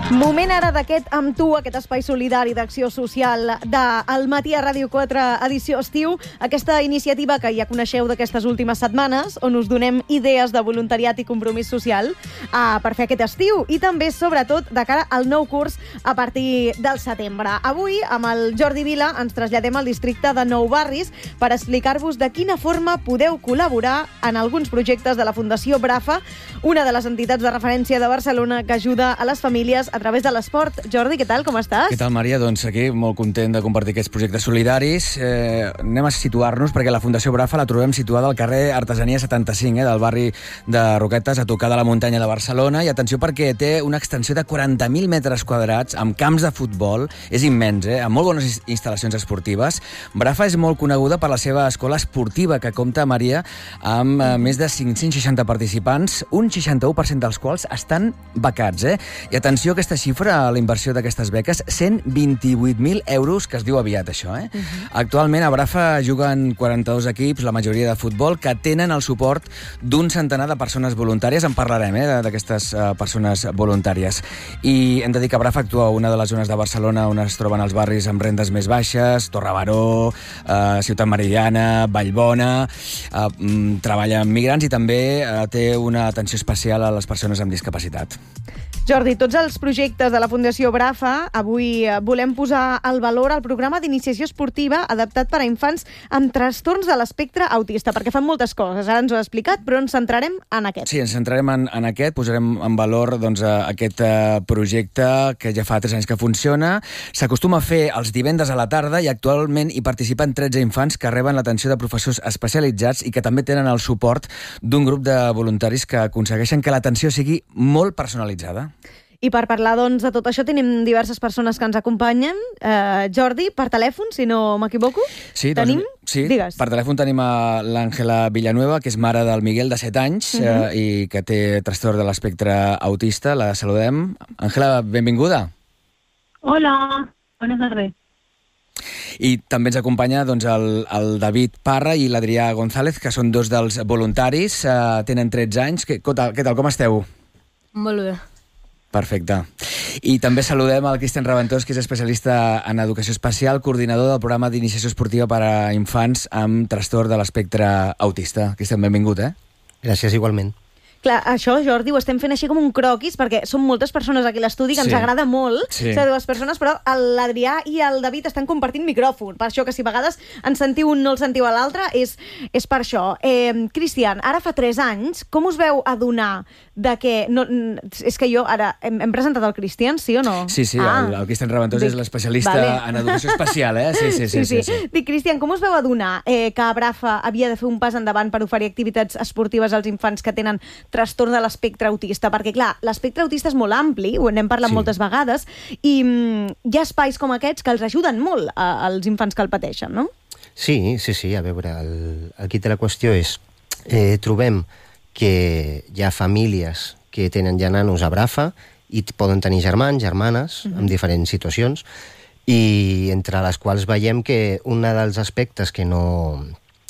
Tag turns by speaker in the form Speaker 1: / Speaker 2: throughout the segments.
Speaker 1: Moment ara d'aquest Amb tu, aquest espai solidari d'acció social del Matí a Ràdio 4 edició estiu, aquesta iniciativa que ja coneixeu d'aquestes últimes setmanes, on us donem idees de voluntariat i compromís social per fer aquest estiu i també, sobretot, de cara al nou curs a partir del setembre. Avui, amb el Jordi Vila, ens traslladem al districte de Nou Barris per explicar-vos de quina forma podeu col·laborar en alguns projectes de la Fundació Brafa, una de les entitats de referència de Barcelona que ajuda a les famílies a través de l'esport. Jordi, què tal? Com estàs?
Speaker 2: Què tal, Maria? Doncs aquí molt content de compartir aquests projectes solidaris. Anem a situar-nos perquè la Fundació Brafa la trobem situada al carrer Artesania 75, del barri de Roquetes, a tocar de la muntanya de Barcelona. I atenció perquè té una extensió de 40.000 metres quadrats amb camps de futbol. És immens, amb molt bones instal·lacions esportives. Brafa és molt coneguda per la seva escola esportiva, que compta, Maria, amb més de 560 participants, un 61% dels quals estan becats. I atenció, aquesta xifra, la inversió d'aquestes beques, 128.000 euros, que es diu aviat, això. Actualment a Brafa juguen 42 equips, la majoria de futbol, que tenen el suport d'un centenar de persones voluntàries. En parlarem, d'aquestes persones voluntàries. I hem de dir que Brafa actua a una de les zones de Barcelona on es troben els barris amb rendes més baixes, Torre Baró, Ciutat Meridiana, Vallbona, treballa amb migrants i també té una atenció especial a les persones amb discapacitat.
Speaker 1: Jordi, tots els projectes de la Fundació Brafa, avui volem posar al valor el programa d'iniciació esportiva adaptat per a infants amb trastorns de l'espectre autista, perquè fan moltes coses. Ara ens ho ha explicat, però ens centrarem en aquest.
Speaker 2: Sí, ens centrarem en aquest, posarem en valor aquest projecte que ja fa 3 anys que funciona. S'acostuma a fer els divendres a la tarda i actualment hi participen 13 infants que reben l'atenció de professors especialitzats i que també tenen el suport d'un grup de voluntaris que aconsegueixen que l'atenció sigui molt personalitzada.
Speaker 1: I per parlar, doncs, de tot això tenim diverses persones que ens acompanyen. Jordi, per telèfon, si no m'equivoco?
Speaker 2: Sí,
Speaker 1: tenim?
Speaker 2: Sí,
Speaker 1: digues.
Speaker 2: Per telèfon tenim a l'Àngela Villanueva, que és mare del Miguel, de 7 anys, i que té trastorn de l'espectre autista. La saludem. Àngela, benvinguda.
Speaker 3: Hola, buenas tardes.
Speaker 2: I també ens acompanya el David Parra i l'Adrià González, que són dos dels voluntaris. Tenen 13 anys. Què tal, com esteu?
Speaker 4: Molt bé.
Speaker 2: Perfecte. I també saludem el Cristian Raventós, que és especialista en educació especial, coordinador del programa d'iniciació esportiva per a infants amb trastorn de l'espectre autista. Cristian, benvingut,
Speaker 5: Gràcies, igualment.
Speaker 1: Clar, això, Jordi, ho estem fent així com un croquis, perquè són moltes persones aquí a l'estudi que ens agrada molt ser dues persones, però l'Adrià i el David estan compartint micròfon. Per això que si a vegades ens sentiu un no el sentiu a l'altre, és per això. Cristian, ara fa 3 anys, com us veu adonar de que... No, és que jo ara... Hem presentat el Cristian, sí o no?
Speaker 2: Sí, el Cristian Raventós és l'especialista en educació especial, Sí.
Speaker 1: Dic, Cristian, com us veu adonar que a Brafa havia de fer un pas endavant per oferir activitats esportives als infants que tenen trastorn de l'espectre autista? Perquè, clar, l'espectre autista és molt ampli, ho n'hem parlat moltes vegades, i hi ha espais com aquests que els ajuden molt als infants que el pateixen, no?
Speaker 5: Sí, a veure, el quid de la qüestió és trobem que hi ha famílies que tenen ja nanos a Brafa i poden tenir germans, germanes, en diferents situacions, i entre les quals veiem que un dels aspectes que no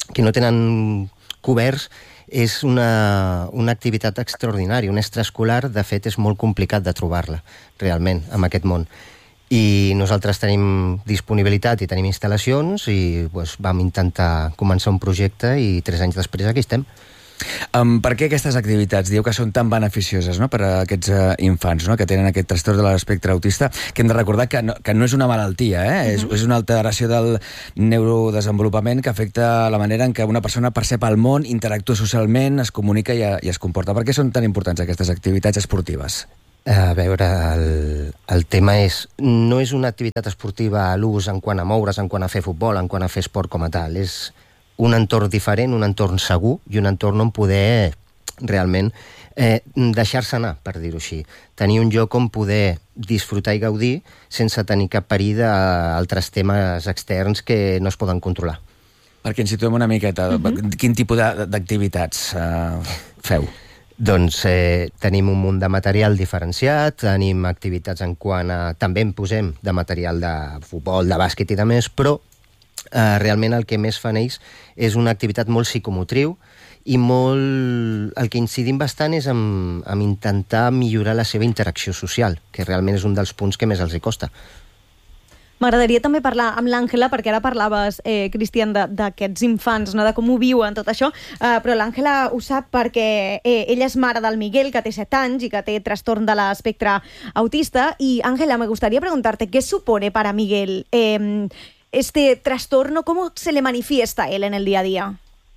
Speaker 5: tenen coberts és una activitat extraordinària, un extraescolar. De fet, és molt complicat de trobar-la, realment, en aquest món. I nosaltres tenim disponibilitat i tenim instal·lacions i vam intentar començar un projecte i 3 anys després aquí estem.
Speaker 2: Per què aquestes activitats dieu que són tan beneficioses, per a aquests infants que tenen aquest trastorn de l'espectre autista, que hem de recordar que no és una malaltia, és una alteració del neurodesenvolupament que afecta la manera en què una persona percep el món, interactua socialment, es comunica i es comporta. Per què són tan importants aquestes activitats esportives?
Speaker 5: A veure, el tema no és una activitat esportiva a l'ús en quant a moure's, en quant a fer futbol, en quant a fer esport com a tal. És un entorn diferent, un entorn segur i un entorn on poder realment deixar-se anar, per dir-ho així. Tenir un lloc on poder disfrutar i gaudir sense tenir cap perill d'altres temes externs que no es poden controlar.
Speaker 2: Perquè ens situem una miqueta. Quin tipus d'activitats feu?
Speaker 5: Doncs tenim un munt de material diferenciat, tenim activitats en quant a... També en posem de material de futbol, de bàsquet i de més, però realment el que més fan ells és una activitat molt psicomotriu i molt... El que incidim bastant és en intentar millorar la seva interacció social, que realment és un dels punts que més els hi costa.
Speaker 1: M'agradaria també parlar amb l'Àngela, perquè ara parlaves, Cristian, d'aquests infants, no? De com ho viuen, tot això, però l'Àngela ho sap perquè ella és mare del Miguel, que té 7 anys i que té trastorn de l'espectre autista. Y, Ángela, me gustaría preguntarte, ¿qué supone para Miguel este trastorno? ¿Cómo se le manifiesta a él en el día a día?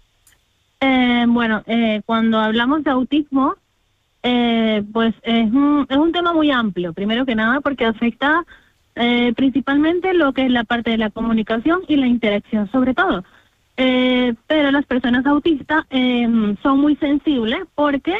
Speaker 3: Cuando hablamos de autismo, pues es un tema muy amplio, primero que nada porque afecta principalmente lo que es la parte de la comunicación y la interacción sobre todo. Pero las personas autistas son muy sensibles porque,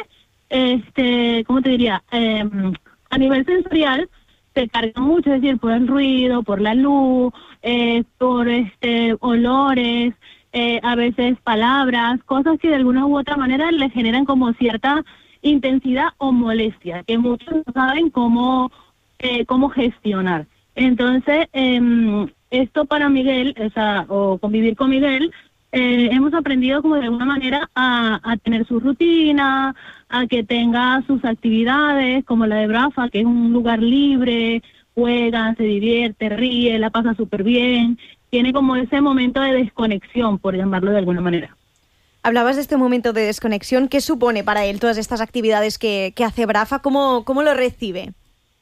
Speaker 3: ¿cómo te diría? A nivel sensorial se cargan mucho, es decir, por el ruido, por la luz, por olores, a veces palabras, cosas que de alguna u otra manera le generan como cierta intensidad o molestia, que muchos no saben cómo gestionar. Entonces, esto para Miguel, o convivir con Miguel, hemos aprendido como de alguna manera a tener su rutina, a que tenga sus actividades, como la de Brafa, que es un lugar libre, juega, se divierte, ríe, la pasa súper bien. Tiene como ese momento de desconexión, por llamarlo de alguna manera.
Speaker 1: Hablabas de este momento de desconexión. ¿Qué supone para él todas estas actividades que hace Brafa? ¿Cómo lo recibe?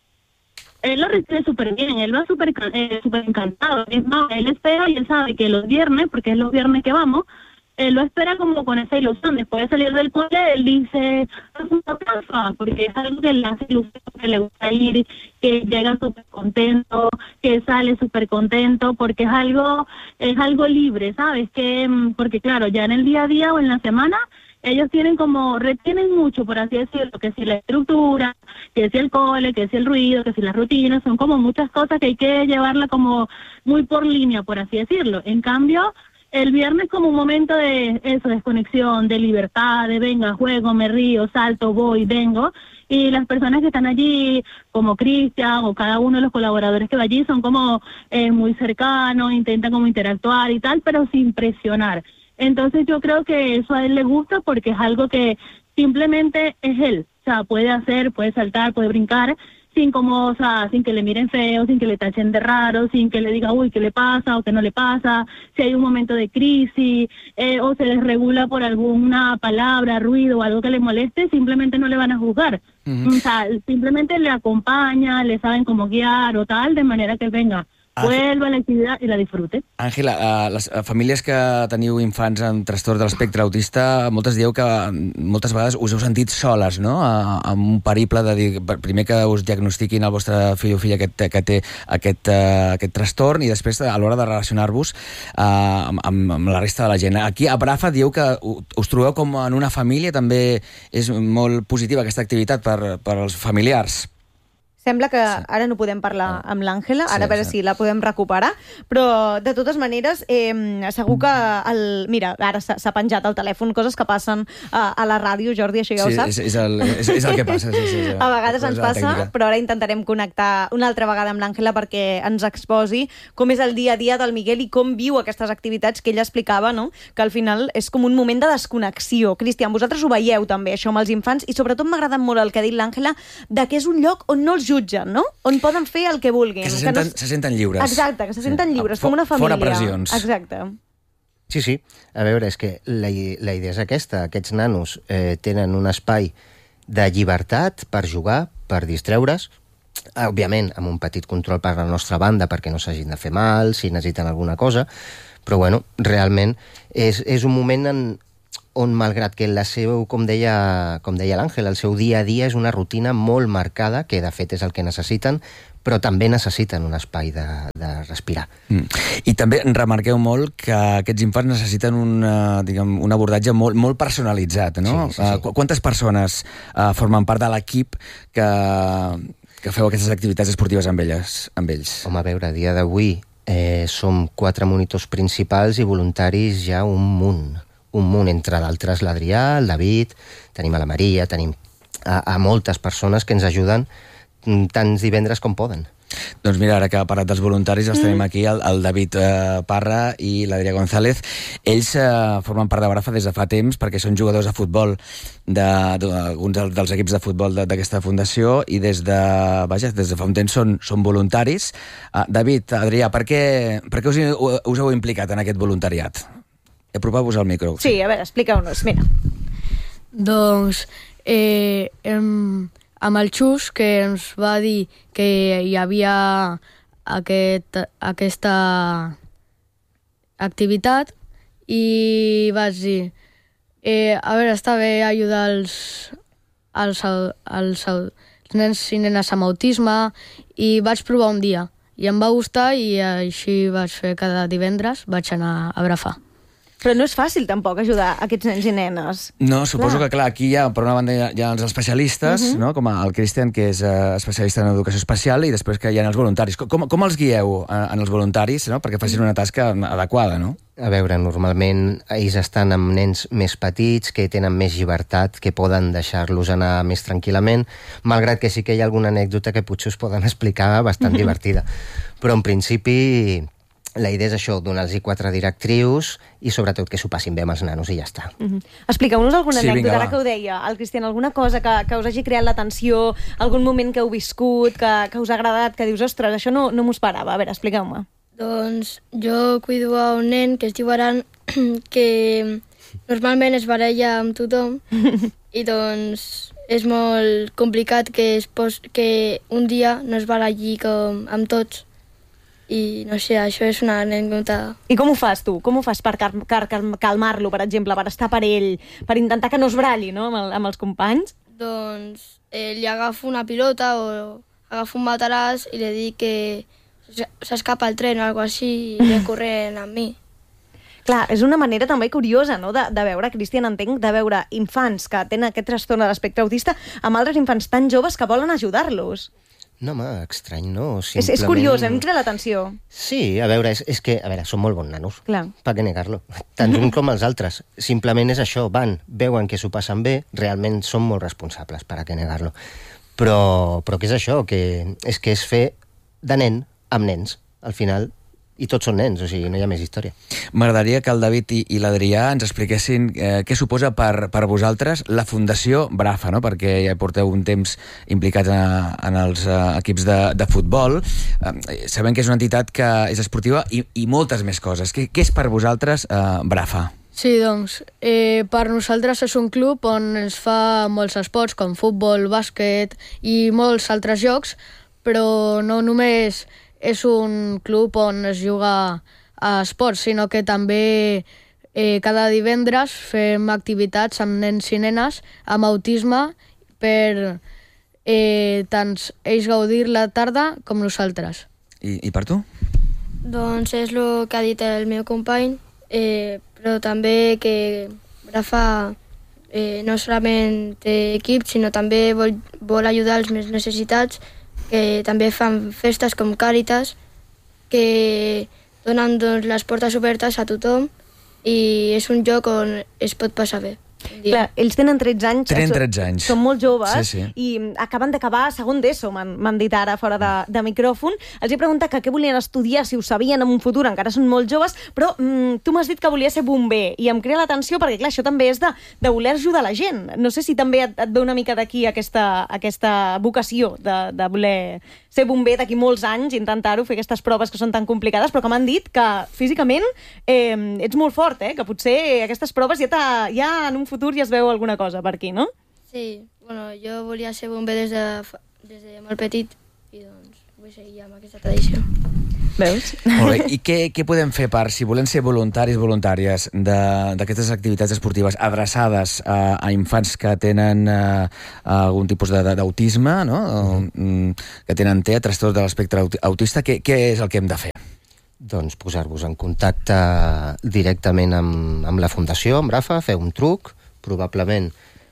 Speaker 3: Él lo recibe súper bien, él va súper encantado. Es más, él espera y él sabe que los viernes, porque es los viernes que vamos, él lo espera como con esa ilusión. Después de salir del cole, él dice, Brafa, porque es algo que le hace ilusión, que le gusta ir, que llega súper contento, que sale súper contento, porque es algo libre, ¿sabes? Porque claro, ya en el día a día o en la semana, ellos retienen mucho, por así decirlo, que si la estructura, que si el cole, que si el ruido, que si las rutinas, son como muchas cosas que hay que llevarla como muy por línea, por así decirlo. En cambio, el viernes como un momento de desconexión, de libertad, de venga, juego, me río, salto, voy, vengo. Y las personas que están allí, como Cristian o cada uno de los colaboradores que va allí, son como muy cercanos, intentan como interactuar y tal, pero sin presionar. Entonces yo creo que eso a él le gusta porque es algo que simplemente es él. O sea, puede hacer, puede saltar, puede brincar, sin que le miren feo, sin que le tachen de raro, sin que le diga, uy, ¿qué le pasa o qué no le pasa? Si hay un momento de crisis o se desregula por alguna palabra, ruido o algo que le moleste, simplemente no le van a juzgar. O sea, simplemente le acompaña, le saben cómo guiar o tal, de manera que él venga, vuelva a la activitat i la disfrute.
Speaker 2: Àngela, les famílies que teniu infants amb trastorn de l'espectre autista, moltes dieu que moltes vegades us heu sentit soles, no?, amb un periple de dir, primer que us diagnostiquin el vostre fill o filla que té aquest trastorn i després a l'hora de relacionar-vos amb la resta de la gent. Aquí a Brafa dieu que us trobeu com en una família, també és molt positiva aquesta activitat per als familiars.
Speaker 1: Sembla que ara no podem parlar amb l'Àngela, ara a veure si la podem recuperar, però de totes maneres segur que mira, ara s'ha penjat el telèfon, coses que passen a la ràdio, Jordi, això ja ho saps.
Speaker 2: Sí, és el que passa.
Speaker 1: A vegades ens passa, però ara intentarem connectar una altra vegada amb l'Àngela perquè ens exposi com és el dia a dia del Miguel i com viu aquestes activitats que ella explicava, no?, que al final és com un moment de desconnexió. Cristian, vosaltres ho veieu també, això amb els infants, i sobretot m'ha agradat molt el que ha dit l'Àngela, de que és un lloc on no els jutgen, no? On poden fer el que vulguin.
Speaker 2: Que se senten lliures.
Speaker 1: Exacte, que se senten lliures, com una família.
Speaker 2: Fora pressions.
Speaker 1: Exacte.
Speaker 5: Sí. A veure, és que la idea és aquesta. Aquests nanos tenen un espai de llibertat per jugar, per distreure's, òbviament amb un petit control per la nostra banda perquè no s'hagin de fer mal, si necessiten alguna cosa, però bueno, realment és un moment on, malgrat que com deia l'Àngel, el seu dia a dia és una rutina molt marcada, que de fet és el que necessiten, però també necessiten un espai de respirar.
Speaker 2: I també remarqueu molt que aquests infants necessiten un abordatge molt personalitzat, no?
Speaker 5: Sí.
Speaker 2: Quantes persones formen part de l'equip que feu aquestes activitats esportives amb ells?
Speaker 5: Home, a veure, a dia d'avui som 4 monitors principals i voluntaris ja un munt, entre d'altres l'Adrià, el David, tenim a la Maria, tenim a moltes persones que ens ajuden tants divendres com poden.
Speaker 2: Doncs mira, ara que ha parlat dels voluntaris, els tenim aquí, el David Parra i l'Adrià González. Ells formen part de Brafa des de fa temps perquè són jugadors de futbol d'alguns dels equips de futbol d'aquesta fundació i des de fa un temps són voluntaris. David, Adrià, per què us heu implicat en aquest voluntariat? Apropeu-vos al micro.
Speaker 1: Sí, a veure, expliqueu-nos, mira.
Speaker 4: Doncs amb el Xus, que ens va dir que hi havia aquesta activitat, i vaig dir, a veure, està bé ajudar els nens i nenes amb autisme, i vaig provar un dia, i em va gustar, i així vaig fer cada divendres, vaig anar a Brafà.
Speaker 1: Però no és fàcil, tampoc, ajudar aquests nens i nenes.
Speaker 2: No, suposo que, clar, aquí per una banda hi ha els especialistes, no? Com el Cristian, que és especialista en educació especial, i després que hi ha els voluntaris. Com els guieu en els voluntaris, no? Perquè facin una tasca adequada, no?
Speaker 5: A veure, normalment ells estan amb nens més petits, que tenen més llibertat, que poden deixar-los anar més tranquil·lament, malgrat que sí que hi ha alguna anècdota que potser us poden explicar bastant divertida. Però en principi la idea és això, donar-los 4 directrius i sobretot que s'ho passin bé amb els nanos i ja està.
Speaker 1: Expliqueu-nos alguna anècdota, ara que ho deia el Cristian, alguna cosa que us hagi creat l'atenció, algun moment que heu viscut, que us ha agradat, que dius, ostres, això no m'ho esperava. A veure, expliqueu-me.
Speaker 6: Doncs jo cuido a un nen que es diu Aran, que normalment es baralla amb tothom i doncs és molt complicat que un dia no es baralli amb tots. I no sé, això és una anècdota.
Speaker 1: I com ho fas tu? Com ho fas per calmar-lo, per exemple, per estar per ell, per intentar que no es baralli, no?, amb els companys?
Speaker 6: Doncs li agafo una pilota o agafo un mataràs i li dic que s'escapa el tren o alguna cosa així i ve corrent amb mi.
Speaker 1: Clar, és una manera també curiosa, no?, de veure, Cristian, entenc, de veure infants que tenen aquest trastorn de l'espectre autista amb altres infants tan joves que volen ajudar-los.
Speaker 5: No, home, estrany, no?
Speaker 1: Simplement... És curiós, em crida l'atenció.
Speaker 5: Sí, a veure, és que, són molt bons nanos.
Speaker 1: Clar.
Speaker 5: Per què negar-lo? Tant uns com els altres. Simplement és això, veuen que s'ho passen bé, realment són molt responsables, per què negar-lo. Però què és això? És que és fer de nen amb nens, al final, i tots són nens, o sigui, no hi ha més història.
Speaker 2: M'agradaria que el David i l'Adrià ens expliquessin què suposa per vosaltres la Fundació Brafa, no? Perquè ja porteu un temps implicats en els equips de futbol. Sabem que és una entitat que és esportiva i moltes més coses. Què és per vosaltres Brafa?
Speaker 4: Sí, doncs, per nosaltres és un club on es fa molts esports, com futbol, bàsquet i molts altres jocs, però no només és un club on es juga a esports, sinó que també cada divendres fem activitats amb nens i nenes amb autisme per tant ells gaudir la tarda com nosaltres.
Speaker 2: I per tu?
Speaker 6: Doncs és el que ha dit el meu company, però també que Brafa no solament té equip, sinó també vol ajudar els més necessitats, que també fan festes com Càritas, que donen les portes obertes a tothom i és un lloc on es pot passar bé.
Speaker 1: Clar, ells tenen 13 anys.
Speaker 2: Tenen 13 anys.
Speaker 1: Són molt joves,
Speaker 2: sí.
Speaker 1: I acaben d'acabar segon d'ESO, m'han dit ara fora de micròfon. Els he preguntat que què volien estudiar, si ho sabien en un futur, encara són molt joves, però tu m'has dit que volia ser bomber, i em crea l'atenció perquè, clar, això també és de voler ajudar la gent. No sé si també et ve una mica d'aquí aquesta vocació de voler ser bomber d'aquí molts anys, intentar-ho, fer aquestes proves que són tan complicades, però que m'han dit que físicament ets molt fort, que potser aquestes proves ja en un futur ja es veu alguna cosa per aquí, no?
Speaker 6: Sí, bueno, jo volia ser bomber des de molt petit i doncs vull seguir amb aquesta tradició.
Speaker 1: Veus?
Speaker 2: Molt bé. I què podem fer si volem ser voluntaris, voluntàries d'aquestes activitats esportives adreçades a infants que tenen algun tipus d'autisme, no? Que tenen trastorn de l'espectre autista, què és el que hem de fer?
Speaker 5: Doncs posar-vos en contacte directament amb la Fundació, amb Brafa, fer un truc, probablement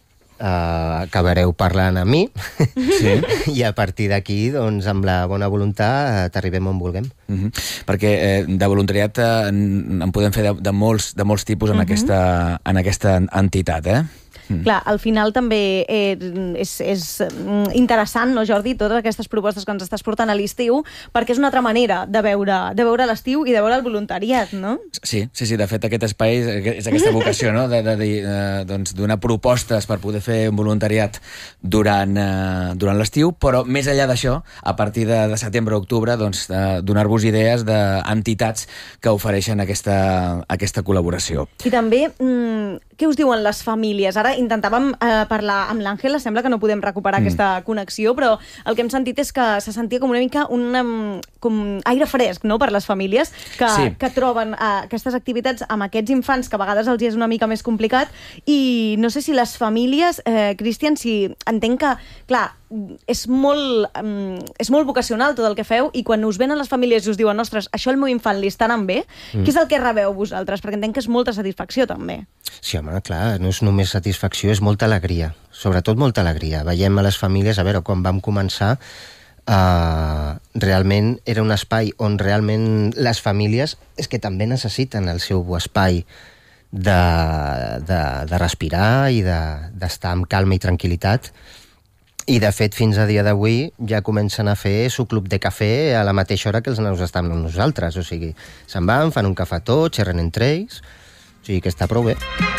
Speaker 5: acabareu parlant amb mi, sí. I a partir d'aquí, doncs, amb la bona voluntat t'arribem on vulguem.
Speaker 2: Perquè de voluntariat en podem fer de molts tipus en aquesta entitat,
Speaker 1: Clar, al final també és interessant, no, Jordi, totes aquestes propostes que ens estàs portant a l'estiu, perquè és una altra manera de veure l'estiu i de veure el voluntariat, no?
Speaker 2: Sí, de fet aquest espai és aquesta vocació, no?, de donar propostes per poder fer un voluntariat durant l'estiu, però més enllà d'això, a partir de setembre o octubre, donar-vos idees d'entitats que ofereixen aquesta col·laboració.
Speaker 1: I també, què us diuen les famílies? Ara intentàvem parlar amb l'Àngela, sembla que no podem recuperar aquesta connexió, però el que hem sentit és que se sentia com una mica com aire fresc, no?, per les famílies que troben aquestes activitats amb aquests infants que a vegades els és una mica més complicat, i no sé si les famílies, Cristian, si entenc que, clar, és molt vocacional tot el que feu, i quan us venen les famílies i us diuen, ostres, això al meu infant li està anant bé, què és el que rebeu vosaltres? Perquè entenc que és molta satisfacció també.
Speaker 5: Sí, home, clar, no és només satisfacció, és molta alegria, sobretot molta alegria. Veiem a les famílies, a veure, quan vam començar, realment era un espai on realment les famílies és que també necessiten el seu espai de respirar i d'estar amb calma i tranquil·litat. I, de fet, fins a dia d'avui ja comencen a fer su club de cafè a la mateixa hora que els nanos estan amb nosaltres. O sigui, se'n van, fan un cafetó, xerren entre ells, o sigui que està prou bé.